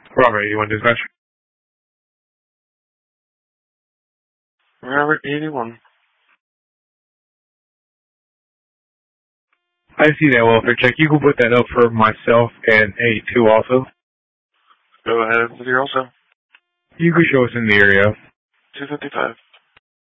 Robert 81 dispatch. Robert 81. I see that welfare check. You can put that up for myself and 82 also. Go ahead with your also. You can show us in the area. 255.